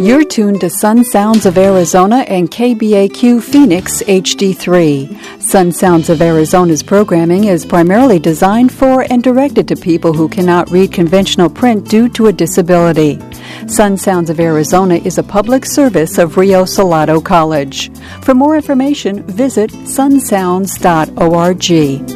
You're tuned to Sun Sounds of Arizona and KBAQ Phoenix HD3. Sun Sounds of Arizona's programming is primarily designed for and directed to people who cannot read conventional print due to a disability. Sun Sounds of Arizona is a public service of Rio Salado College. For more information, visit sunsounds.org.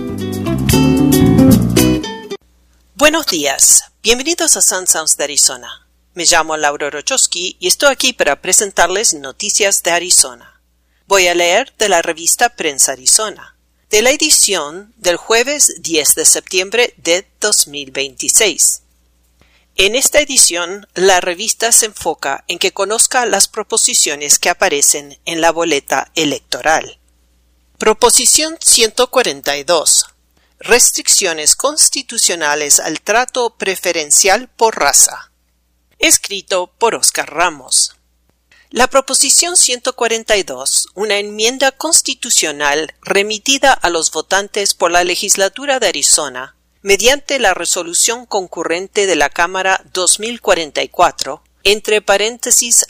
Buenos días. Bienvenidos a Sun Sounds de Arizona. Me llamo Laura Rochowski y estoy aquí para presentarles noticias de Arizona. Voy a leer de la revista Prensa Arizona, de la edición del jueves 10 de septiembre de 2026. En esta edición, la revista se enfoca en que conozca las proposiciones que aparecen en la boleta electoral. Proposición 142. Restricciones constitucionales al trato preferencial por raza. Escrito por Oscar Ramos. La Proposición 142, una enmienda constitucional remitida a los votantes por la legislatura de Arizona, mediante la resolución concurrente de la Cámara 2044, entre paréntesis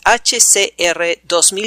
HCR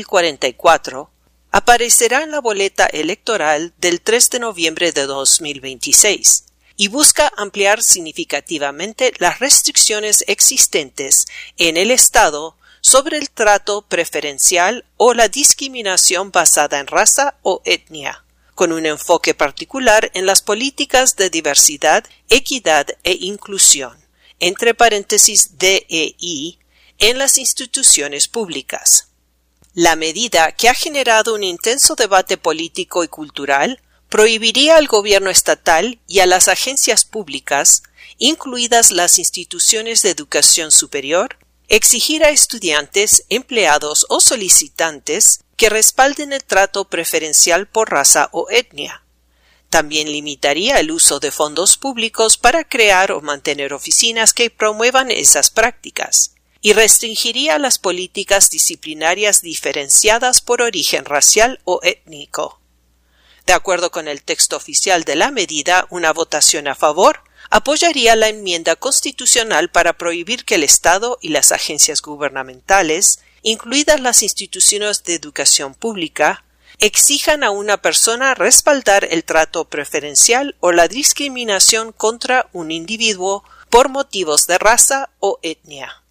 2044, aparecerá en la boleta electoral del 3 de noviembre de 2026. Y busca ampliar significativamente las restricciones existentes en el Estado sobre el trato preferencial o la discriminación basada en raza o etnia, con un enfoque particular en las políticas de diversidad, equidad e inclusión, entre paréntesis DEI, en las instituciones públicas. La medida, que ha generado un intenso debate político y cultural, prohibiría al gobierno estatal y a las agencias públicas, incluidas las instituciones de educación superior, exigir a estudiantes, empleados o solicitantes que respalden el trato preferencial por raza o etnia. También limitaría el uso de fondos públicos para crear o mantener oficinas que promuevan esas prácticas, y restringiría las políticas disciplinarias diferenciadas por origen racial o étnico. De acuerdo con el texto oficial de la medida, una votación a favor apoyaría la enmienda constitucional para prohibir que el Estado y las agencias gubernamentales, incluidas las instituciones de educación pública, exijan a una persona respaldar el trato preferencial o la discriminación contra un individuo por motivos de raza o etnia.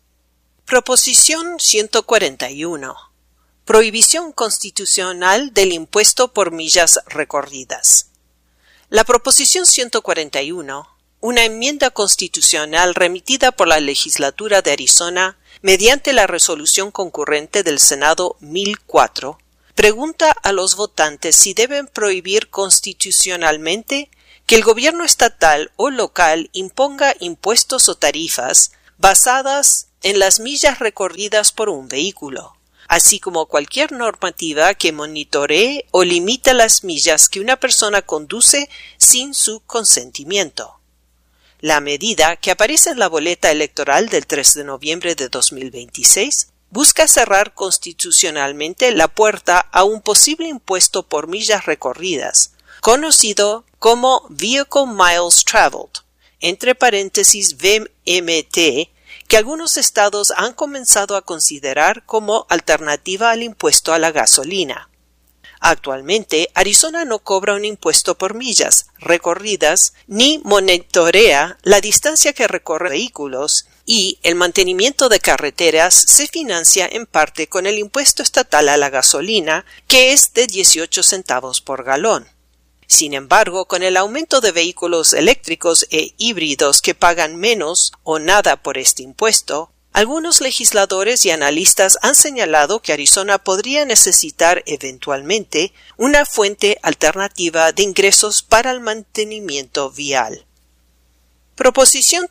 Proposición 141. Prohibición constitucional del impuesto por millas recorridas. La Proposición 141, una enmienda constitucional remitida por la legislatura de Arizona mediante la resolución concurrente del Senado 1004, pregunta a los votantes si deben prohibir constitucionalmente que el gobierno estatal o local imponga impuestos o tarifas basadas en las millas recorridas por un vehículo, así como cualquier normativa que monitoree o limite las millas que una persona conduce sin su consentimiento. La medida, que aparece en la boleta electoral del 3 de noviembre de 2026, busca cerrar constitucionalmente la puerta a un posible impuesto por millas recorridas, conocido como Vehicle Miles Traveled, entre paréntesis VMT, que algunos estados han comenzado a considerar como alternativa al impuesto a la gasolina. Actualmente, Arizona no cobra un impuesto por millas recorridas ni monitorea la distancia que recorren vehículos, y el mantenimiento de carreteras se financia en parte con el impuesto estatal a la gasolina, que es de 18 centavos por galón. Sin embargo, con el aumento de vehículos eléctricos e híbridos que pagan menos o nada por este impuesto, algunos legisladores y analistas han señalado que Arizona podría necesitar eventualmente una fuente alternativa de ingresos para el mantenimiento vial. Proposición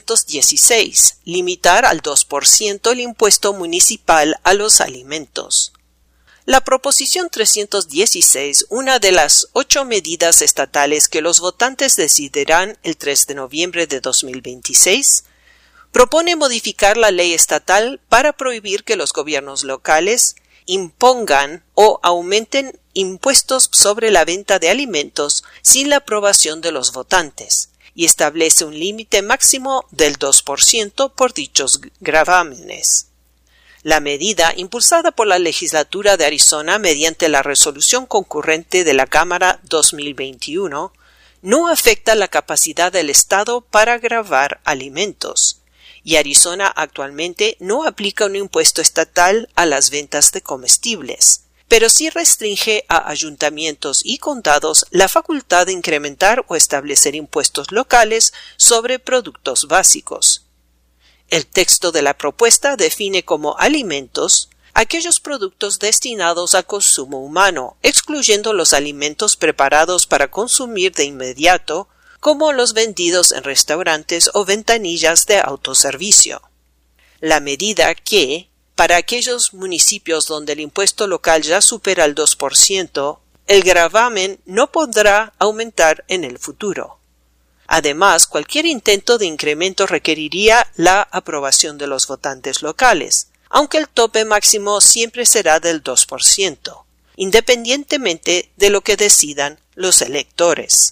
316. Limitar al 2% el impuesto municipal a los alimentos. La Proposición 316, una de las 8 medidas estatales que los votantes decidirán el 3 de noviembre de 2026, propone modificar la ley estatal para prohibir que los gobiernos locales impongan o aumenten impuestos sobre la venta de alimentos sin la aprobación de los votantes, y establece un límite máximo del 2% por dichos gravámenes. La medida, impulsada por la legislatura de Arizona mediante la resolución concurrente de la Cámara 2021, no afecta la capacidad del Estado para gravar alimentos, y Arizona actualmente no aplica un impuesto estatal a las ventas de comestibles, pero sí restringe a ayuntamientos y condados la facultad de incrementar o establecer impuestos locales sobre productos básicos. El texto de la propuesta define como alimentos aquellos productos destinados al consumo humano, excluyendo los alimentos preparados para consumir de inmediato, como los vendidos en restaurantes o ventanillas de autoservicio. La medida que, para aquellos municipios donde el impuesto local ya supera el 2%, el gravamen no podrá aumentar en el futuro. Además, cualquier intento de incremento requeriría la aprobación de los votantes locales, aunque el tope máximo siempre será del 2%, independientemente de lo que decidan los electores.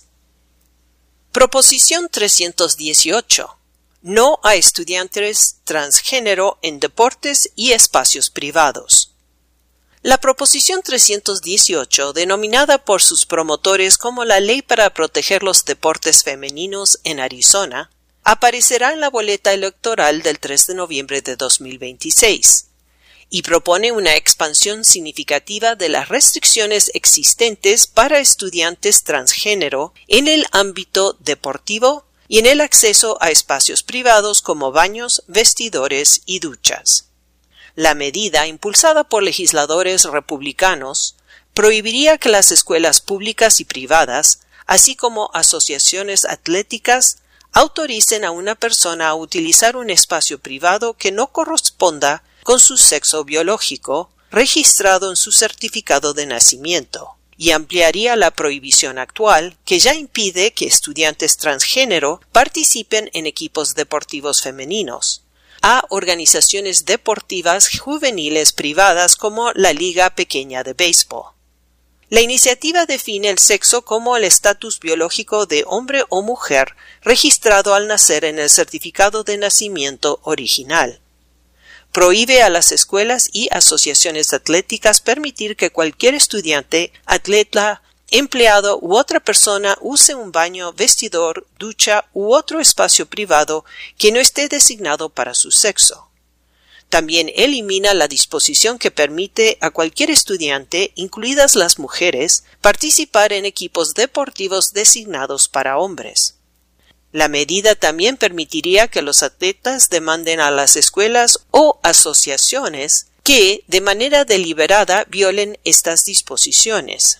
Proposición 318. No a estudiantes transgénero en deportes y espacios privados. La Proposición 318, denominada por sus promotores como la Ley para proteger los deportes femeninos en Arizona, aparecerá en la boleta electoral del 3 de noviembre de 2026 y propone una expansión significativa de las restricciones existentes para estudiantes transgénero en el ámbito deportivo y en el acceso a espacios privados como baños, vestidores y duchas. La medida, impulsada por legisladores republicanos, prohibiría que las escuelas públicas y privadas, así como asociaciones atléticas, autoricen a una persona a utilizar un espacio privado que no corresponda con su sexo biológico, registrado en su certificado de nacimiento, y ampliaría la prohibición actual que ya impide que estudiantes transgénero participen en equipos deportivos femeninos, a organizaciones deportivas juveniles privadas como la Liga Pequeña de Béisbol. La iniciativa define el sexo como el estatus biológico de hombre o mujer registrado al nacer en el certificado de nacimiento original. Prohíbe a las escuelas y asociaciones atléticas permitir que cualquier estudiante, atleta, empleado u otra persona use un baño, vestidor, ducha u otro espacio privado que no esté designado para su sexo. También elimina la disposición que permite a cualquier estudiante, incluidas las mujeres, participar en equipos deportivos designados para hombres. La medida también permitiría que los atletas demanden a las escuelas o asociaciones que, de manera deliberada, violen estas disposiciones.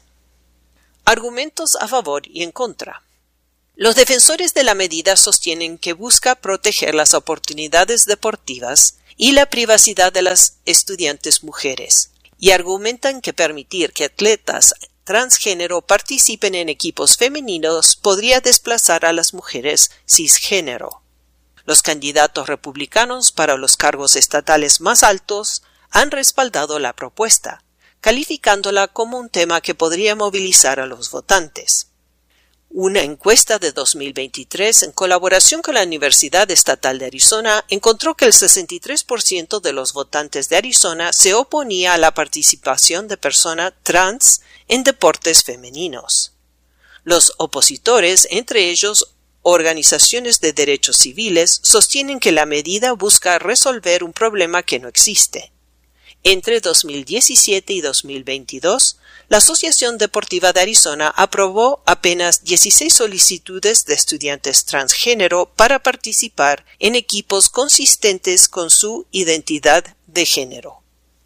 Argumentos a favor y en contra. Los defensores de la medida sostienen que busca proteger las oportunidades deportivas y la privacidad de las estudiantes mujeres, y argumentan que permitir que atletas transgénero participen en equipos femeninos podría desplazar a las mujeres cisgénero. Los candidatos republicanos para los cargos estatales más altos han respaldado la propuesta, calificándola como un tema que podría movilizar a los votantes. Una encuesta de 2023 en colaboración con la Universidad Estatal de Arizona encontró que el 63% de los votantes de Arizona se oponía a la participación de personas trans en deportes femeninos. Los opositores, entre ellos organizaciones de derechos civiles, sostienen que la medida busca resolver un problema que no existe. Entre 2017 y 2022, la Asociación Deportiva de Arizona aprobó apenas 16 solicitudes de estudiantes transgénero para participar en equipos consistentes con su identidad de género.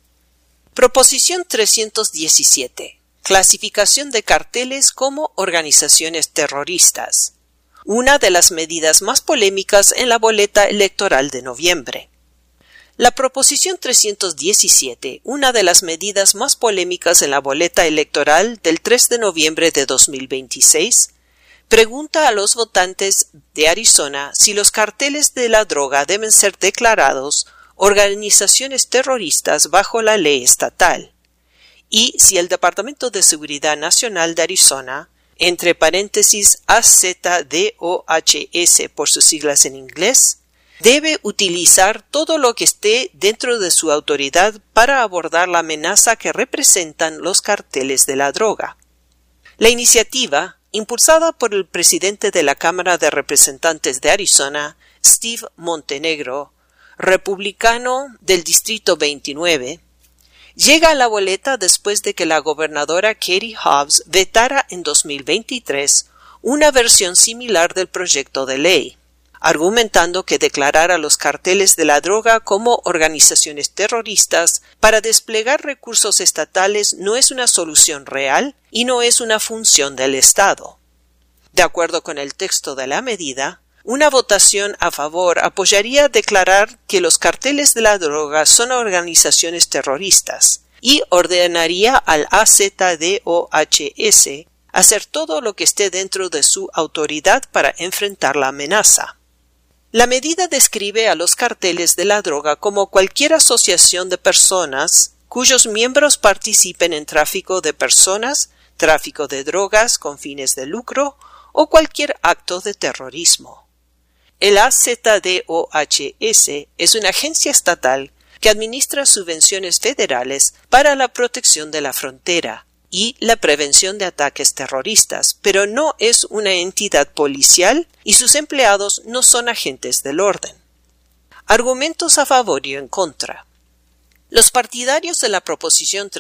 Proposición 317. Clasificación de carteles como organizaciones terroristas. Una de las medidas más polémicas en la boleta electoral de noviembre. La Proposición 317, una de las medidas más polémicas en la boleta electoral del 3 de noviembre de 2026, pregunta a los votantes de Arizona si los carteles de la droga deben ser declarados organizaciones terroristas bajo la ley estatal, y si el Departamento de Seguridad Nacional de Arizona, entre paréntesis AZDOHS por sus siglas en inglés, debe utilizar todo lo que esté dentro de su autoridad para abordar la amenaza que representan los carteles de la droga. La iniciativa, impulsada por el presidente de la Cámara de Representantes de Arizona, Steve Montenegro, republicano del Distrito 29, llega a la boleta después de que la gobernadora Katie Hobbs vetara en 2023 una versión similar del proyecto de ley, argumentando que declarar a los carteles de la droga como organizaciones terroristas para desplegar recursos estatales no es una solución real y no es una función del Estado. De acuerdo con el texto de la medida, una votación a favor apoyaría declarar que los carteles de la droga son organizaciones terroristas y ordenaría al AZDOHS hacer todo lo que esté dentro de su autoridad para enfrentar la amenaza. La medida describe a los carteles de la droga como cualquier asociación de personas cuyos miembros participen en tráfico de personas, tráfico de drogas con fines de lucro o cualquier acto de terrorismo. El AZDOHS es una agencia estatal que administra subvenciones federales para la protección de la frontera y la prevención de ataques terroristas, pero no es una entidad policial y sus empleados no son agentes del orden. Argumentos a favor y en contra. Los partidarios de la Proposición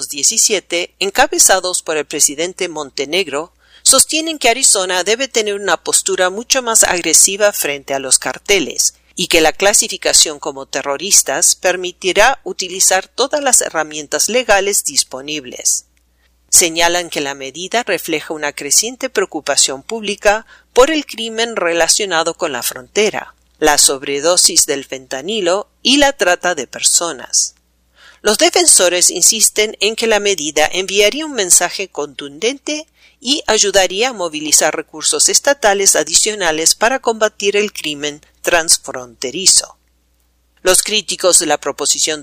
317, encabezados por el presidente Montenegro, sostienen que Arizona debe tener una postura mucho más agresiva frente a los carteles y que la clasificación como terroristas permitirá utilizar todas las herramientas legales disponibles. Señalan que la medida refleja una creciente preocupación pública por el crimen relacionado con la frontera, la sobredosis del fentanilo y la trata de personas. Los defensores insisten en que la medida enviaría un mensaje contundente y ayudaría a movilizar recursos estatales adicionales para combatir el crimen transfronterizo. Los críticos de la Proposición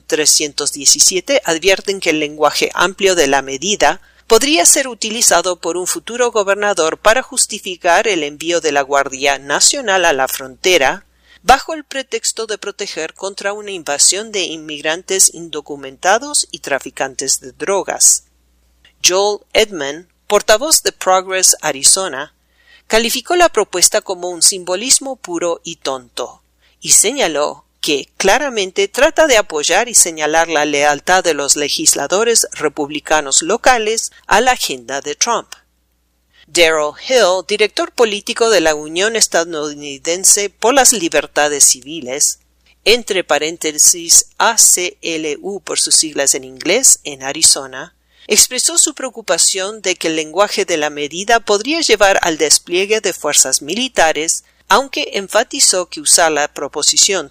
317 advierten que el lenguaje amplio de la medida podría ser utilizado por un futuro gobernador para justificar el envío de la Guardia Nacional a la frontera bajo el pretexto de proteger contra una invasión de inmigrantes indocumentados y traficantes de drogas. Joel Edman, portavoz de Progress Arizona, calificó la propuesta como un simbolismo puro y tonto, y señaló que claramente trata de apoyar y señalar la lealtad de los legisladores republicanos locales a la agenda de Trump. Darrell Hill, director político de la Unión Estadounidense por las Libertades Civiles, entre paréntesis ACLU por sus siglas en inglés, en Arizona, expresó su preocupación de que el lenguaje de la medida podría llevar al despliegue de fuerzas militares, aunque enfatizó que usar la Proposición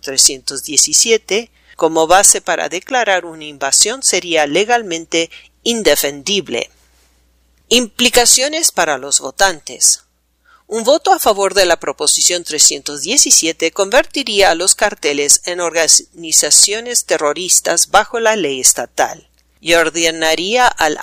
317 como base para declarar una invasión sería legalmente indefendible. Implicaciones para los votantes. Un voto a favor de la Proposición 317 convertiría a los carteles en organizaciones terroristas bajo la ley estatal y ordenaría al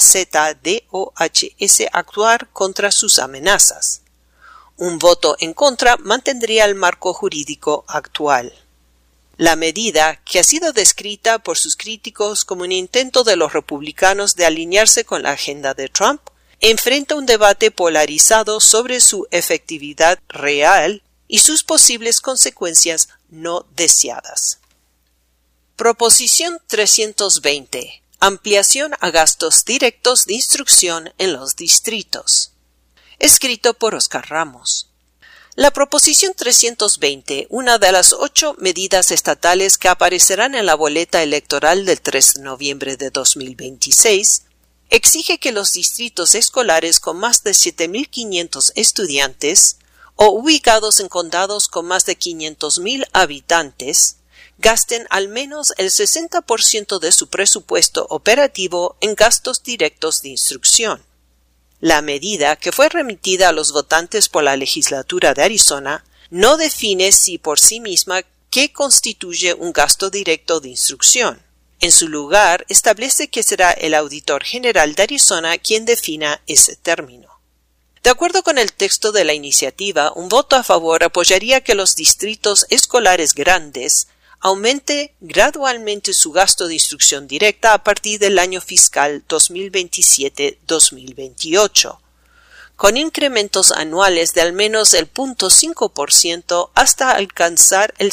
AZDOHS actuar contra sus amenazas. Un voto en contra mantendría el marco jurídico actual. La medida, que ha sido descrita por sus críticos como un intento de los republicanos de alinearse con la agenda de Trump, enfrenta un debate polarizado sobre su efectividad real y sus posibles consecuencias no deseadas. Proposición 320. Ampliación a gastos directos de instrucción en los distritos. Escrito por Oscar Ramos. La Proposición 320, una de las 8 medidas estatales que aparecerán en la boleta electoral del 3 de noviembre de 2026, exige que los distritos escolares con más de 7.500 estudiantes o ubicados en condados con más de 500.000 habitantes gasten al menos el 60% de su presupuesto operativo en gastos directos de instrucción. La medida, que fue remitida a los votantes por la legislatura de Arizona, no define por sí misma qué constituye un gasto directo de instrucción. En su lugar, establece que será el Auditor General de Arizona quien defina ese término. De acuerdo con el texto de la iniciativa, un voto a favor apoyaría que los distritos escolares grandes aumente gradualmente su gasto de instrucción directa a partir del año fiscal 2027-2028, con incrementos anuales de al menos el 0.5% hasta alcanzar el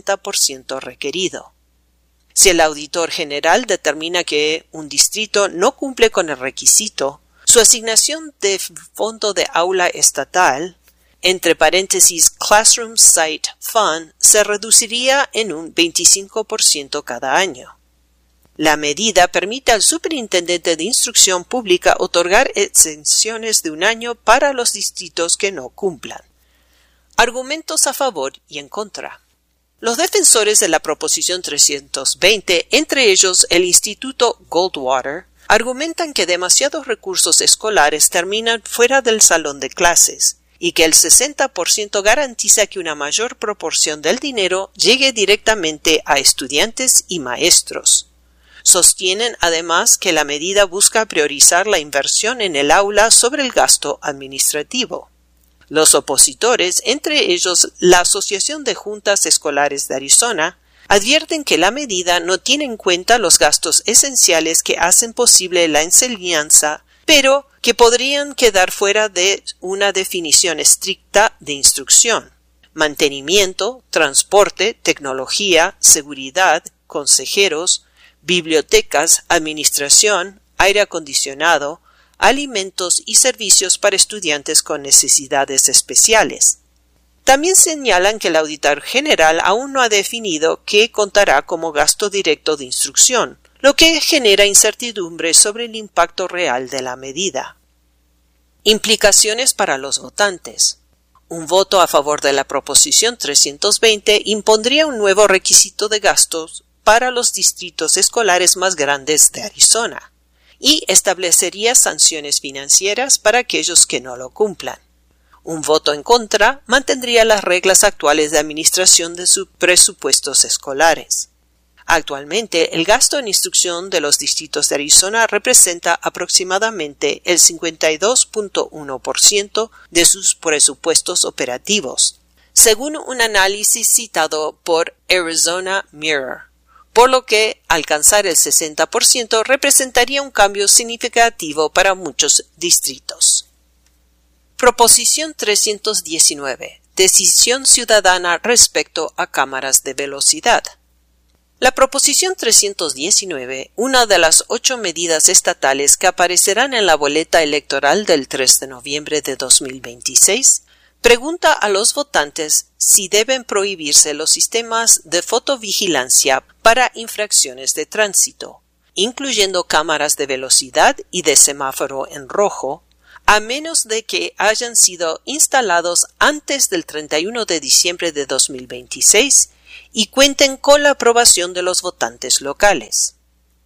60% requerido. Si el auditor general determina que un distrito no cumple con el requisito, su asignación de fondo de aula estatal, entre paréntesis Classroom Site Fund, se reduciría en un 25% cada año. La medida permite al superintendente de instrucción pública otorgar exenciones de un año para los distritos que no cumplan. Argumentos a favor y en contra. Los defensores de la Proposición 320, entre ellos el Instituto Goldwater, argumentan que demasiados recursos escolares terminan fuera del salón de clases y que el 60% garantiza que una mayor proporción del dinero llegue directamente a estudiantes y maestros. Sostienen además que la medida busca priorizar la inversión en el aula sobre el gasto administrativo. Los opositores, entre ellos la Asociación de Juntas Escolares de Arizona, advierten que la medida no tiene en cuenta los gastos esenciales que hacen posible la enseñanza, pero que podrían quedar fuera de una definición estricta de instrucción: mantenimiento, transporte, tecnología, seguridad, consejeros, bibliotecas, administración, aire acondicionado, alimentos y servicios para estudiantes con necesidades especiales. También señalan que el auditor general aún no ha definido qué contará como gasto directo de instrucción, lo que genera incertidumbre sobre el impacto real de la medida. Implicaciones para los votantes. Un voto a favor de la Proposición 320 impondría un nuevo requisito de gastos para los distritos escolares más grandes de Arizona y establecería sanciones financieras para aquellos que no lo cumplan. Un voto en contra mantendría las reglas actuales de administración de sus presupuestos escolares. Actualmente, el gasto en instrucción de los distritos de Arizona representa aproximadamente el 52.1% de sus presupuestos operativos, según un análisis citado por Arizona Mirror, por lo que alcanzar el 60% representaría un cambio significativo para muchos distritos. Proposición 319. Decisión ciudadana respecto a cámaras de velocidad. La Proposición 319, una de las 8 medidas estatales que aparecerán en la boleta electoral del 3 de noviembre de 2026, pregunta a los votantes si deben prohibirse los sistemas de fotovigilancia para infracciones de tránsito, incluyendo cámaras de velocidad y de semáforo en rojo, a menos de que hayan sido instalados antes del 31 de diciembre de 2026 y cuenten con la aprobación de los votantes locales.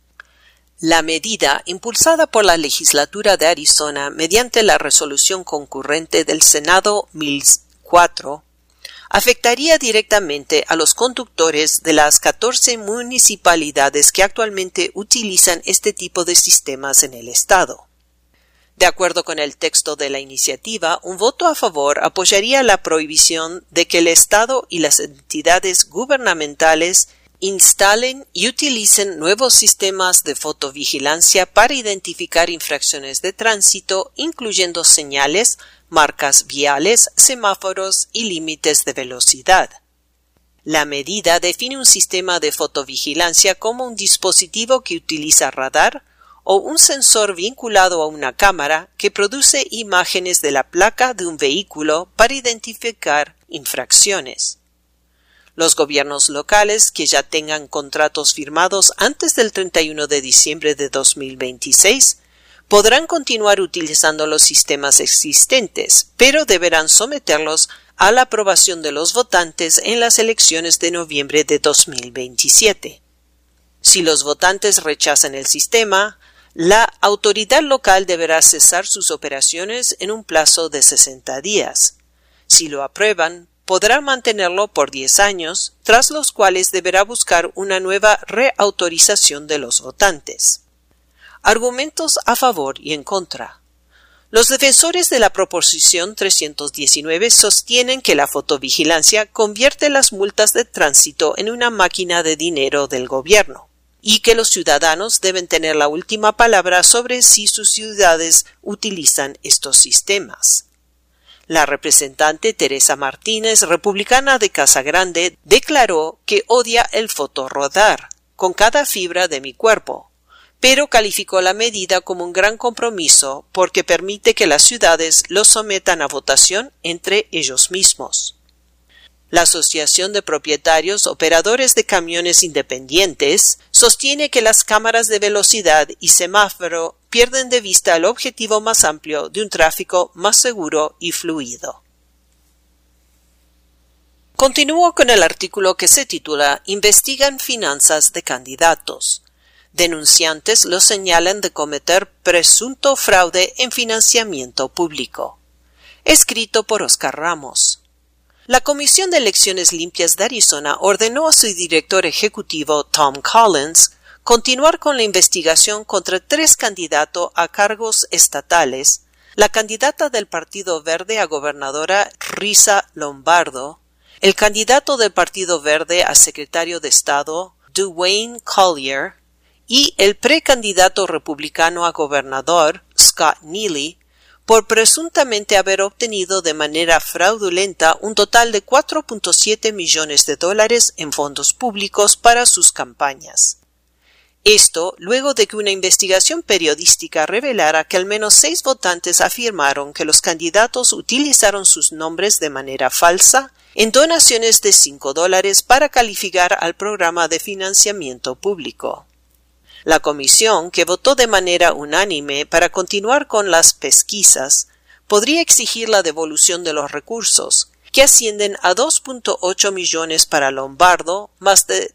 La medida, impulsada por la legislatura de Arizona mediante la resolución concurrente del Senado 1004, afectaría directamente a los conductores de las 14 municipalidades que actualmente utilizan este tipo de sistemas en el estado. De acuerdo con el texto de la iniciativa, un voto a favor apoyaría la prohibición de que el Estado y las entidades gubernamentales instalen y utilicen nuevos sistemas de fotovigilancia para identificar infracciones de tránsito, incluyendo señales, marcas viales, semáforos y límites de velocidad. La medida define un sistema de fotovigilancia como un dispositivo que utiliza radar o un sensor vinculado a una cámara que produce imágenes de la placa de un vehículo para identificar infracciones. Los gobiernos locales que ya tengan contratos firmados antes del 31 de diciembre de 2026 podrán continuar utilizando los sistemas existentes, pero deberán someterlos a la aprobación de los votantes en las elecciones de noviembre de 2027. Si los votantes rechazan el sistema, la autoridad local deberá cesar sus operaciones en un plazo de 60 días. Si lo aprueban, podrá mantenerlo por 10 años, tras los cuales deberá buscar una nueva reautorización de los votantes. Argumentos a favor y en contra. Los defensores de la Proposición 319 sostienen que la fotovigilancia convierte las multas de tránsito en una máquina de dinero del gobierno y que los ciudadanos deben tener la última palabra sobre si sus ciudades utilizan estos sistemas. La representante Teresa Martínez, republicana de Casa Grande, declaró que odia el fotorradar con cada fibra de mi cuerpo, pero calificó la medida como un gran compromiso porque permite que las ciudades lo sometan a votación entre ellos mismos. La Asociación de Propietarios Operadores de Camiones Independientes sostiene que las cámaras de velocidad y semáforo pierden de vista el objetivo más amplio de un tráfico más seguro y fluido. Continúo con el artículo que se titula Investigan finanzas de candidatos. Denunciantes los señalan de cometer presunto fraude en financiamiento público. Escrito por Oscar Ramos. La Comisión de Elecciones Limpias de Arizona ordenó a su director ejecutivo, Tom Collins, continuar con la investigación contra 3 candidatos a cargos estatales, la candidata del Partido Verde a gobernadora Risa Lombardo, el candidato del Partido Verde a secretario de Estado, Dwayne Collier, y el precandidato republicano a gobernador, Scott Neely, por presuntamente haber obtenido de manera fraudulenta un total de $4.7 millones en fondos públicos para sus campañas. Esto luego de que una investigación periodística revelara que al menos 6 votantes afirmaron que los candidatos utilizaron sus nombres de manera falsa en donaciones de $5 para calificar al programa de financiamiento público. La comisión, que votó de manera unánime para continuar con las pesquisas, podría exigir la devolución de los recursos, que ascienden a $2.8 millones para Lombardo, más de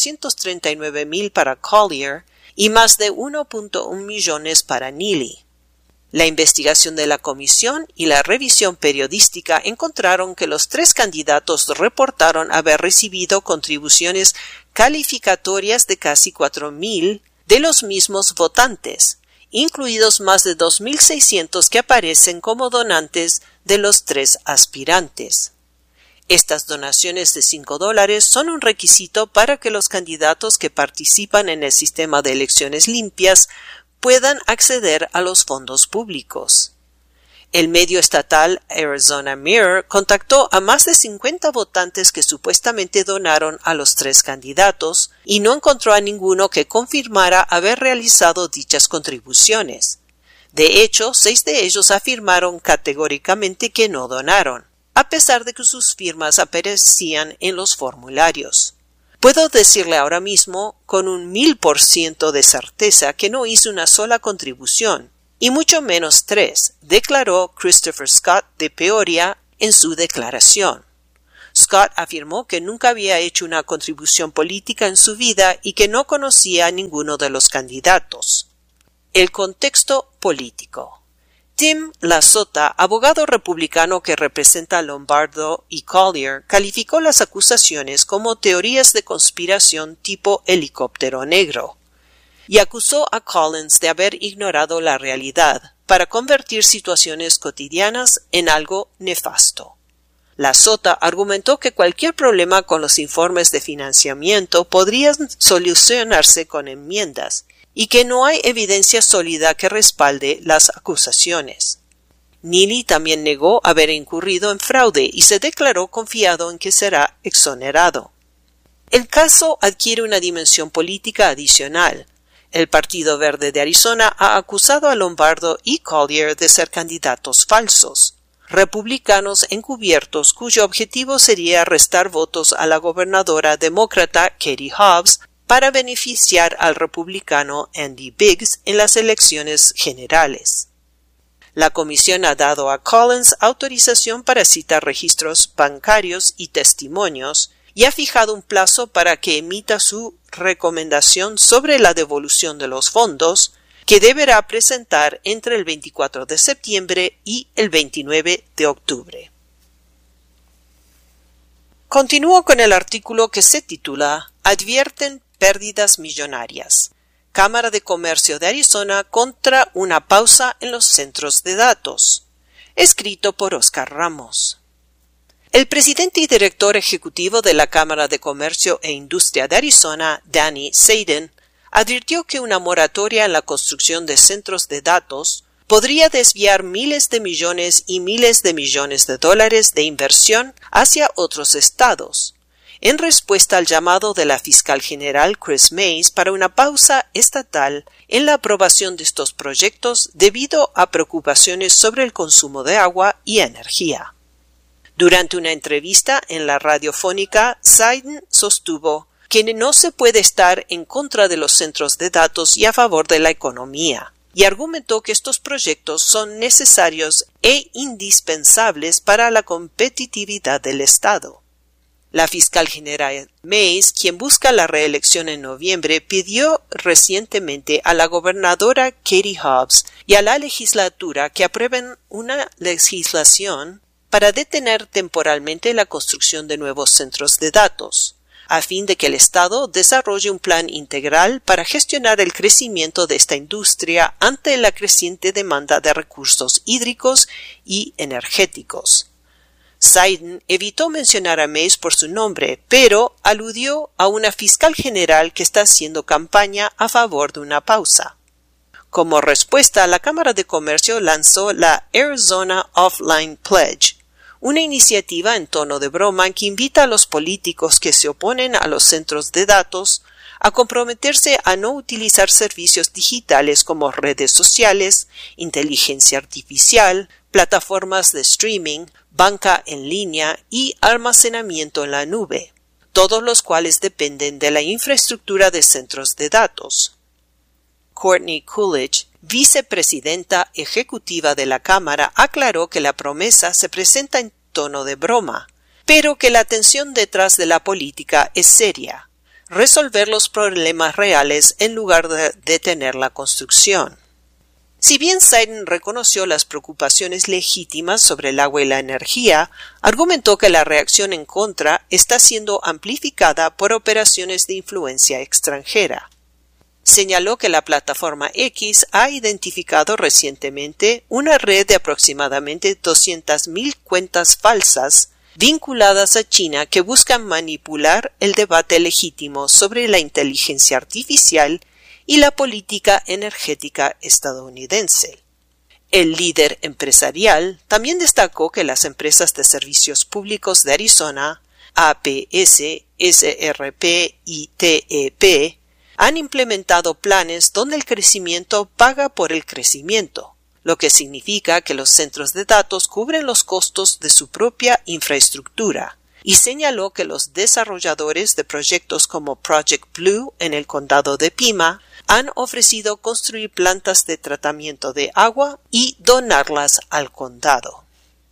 $739,000 para Collier y más de $1.1 millones para Neely. La investigación de la comisión y la revisión periodística encontraron que los 3 candidatos reportaron haber recibido contribuciones calificatorias de casi $4,000 de los mismos votantes, incluidos más de 2.600 que aparecen como donantes de los 3 aspirantes. Estas donaciones de $5 son un requisito para que los candidatos que participan en el sistema de elecciones limpias puedan acceder a los fondos públicos. El medio estatal Arizona Mirror contactó a más de 50 votantes que supuestamente donaron a los 3 candidatos y no encontró a ninguno que confirmara haber realizado dichas contribuciones. De hecho, 6 de ellos afirmaron categóricamente que no donaron, a pesar de que sus firmas aparecían en los formularios. Puedo decirle ahora mismo con un 1000% de certeza que no hice una sola contribución, y mucho menos 3, declaró Christopher Scott de Peoria en su declaración. Scott afirmó que nunca había hecho una contribución política en su vida y que no conocía a ninguno de los candidatos. El contexto político. Tim Lassota, abogado republicano que representa a Lombardo y Collier, calificó las acusaciones como teorías de conspiración tipo helicóptero negro y acusó a Collins de haber ignorado la realidad para convertir situaciones cotidianas en algo nefasto. Lassota argumentó que cualquier problema con los informes de financiamiento podría solucionarse con enmiendas y que no hay evidencia sólida que respalde las acusaciones. Neely también negó haber incurrido en fraude y se declaró confiado en que será exonerado. El caso adquiere una dimensión política adicional. El Partido Verde de Arizona ha acusado a Lombardo y Collier de ser candidatos falsos, republicanos encubiertos cuyo objetivo sería restar votos a la gobernadora demócrata Katie Hobbs para beneficiar al republicano Andy Biggs en las elecciones generales. La comisión ha dado a Collins autorización para citar registros bancarios y testimonios y ha fijado un plazo para que emita su recomendación sobre la devolución de los fondos, que deberá presentar entre el 24 de septiembre y el 29 de octubre. Continúo con el artículo que se titula Advierten pérdidas millonarias. Cámara de Comercio de Arizona contra una pausa en los centros de datos. Escrito por Oscar Ramos. El presidente y director ejecutivo de la Cámara de Comercio e Industria de Arizona, Danny Seiden, advirtió que una moratoria en la construcción de centros de datos podría desviar miles de millones y miles de millones de dólares de inversión hacia otros estados, en respuesta al llamado de la fiscal general Chris Mays para una pausa estatal en la aprobación de estos proyectos debido a preocupaciones sobre el consumo de agua y energía. Durante una entrevista en la radiofónica, Seiden sostuvo que no se puede estar en contra de los centros de datos y a favor de la economía, y argumentó que estos proyectos son necesarios e indispensables para la competitividad del estado. La fiscal general Mays, quien busca la reelección en noviembre, pidió recientemente a la gobernadora Katie Hobbs y a la legislatura que aprueben una legislación para detener temporalmente la construcción de nuevos centros de datos, a fin de que el Estado desarrolle un plan integral para gestionar el crecimiento de esta industria ante la creciente demanda de recursos hídricos y energéticos. Seiden evitó mencionar a Mays por su nombre, pero aludió a una fiscal general que está haciendo campaña a favor de una pausa. Como respuesta, la Cámara de Comercio lanzó la Arizona Offline Pledge, una iniciativa en tono de broma que invita a los políticos que se oponen a los centros de datos a comprometerse a no utilizar servicios digitales como redes sociales, inteligencia artificial, plataformas de streaming, banca en línea y almacenamiento en la nube, todos los cuales dependen de la infraestructura de centros de datos. Courtney Coolidge, vicepresidenta ejecutiva de la Cámara, aclaró que la promesa se presenta en tono de broma, pero que la tensión detrás de la política es seria: resolver los problemas reales en lugar de detener la construcción. Si bien Seiden reconoció las preocupaciones legítimas sobre el agua y la energía, argumentó que la reacción en contra está siendo amplificada por operaciones de influencia extranjera. Señaló que la plataforma X ha identificado recientemente una red de aproximadamente 200,000 cuentas falsas vinculadas a China que buscan manipular el debate legítimo sobre la inteligencia artificial y la política energética estadounidense. El líder empresarial también destacó que las empresas de servicios públicos de Arizona, APS, SRP y TEP, han implementado planes donde el crecimiento paga por el crecimiento, lo que significa que los centros de datos cubren los costos de su propia infraestructura, y señaló que los desarrolladores de proyectos como Project Blue en el condado de Pima han ofrecido construir plantas de tratamiento de agua y donarlas al condado.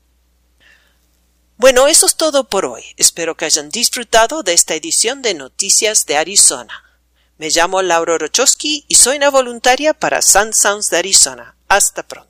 Bueno, eso es todo por hoy. Espero que hayan disfrutado de esta edición de Noticias de Arizona. Me llamo Laura Orochowski y soy una voluntaria para Sun Sounds de Arizona. Hasta pronto.